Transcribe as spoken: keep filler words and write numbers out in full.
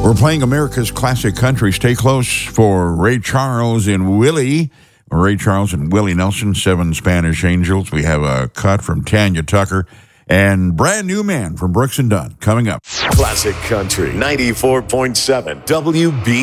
We're playing America's Classic Country. Stay close for Ray Charles and Willie. Ray Charles and Willie Nelson, Seven Spanish Angels. We have a cut from Tanya Tucker. And Brand New Man from Brooks and Dunn coming up. Classic Country ninety-four point seven W B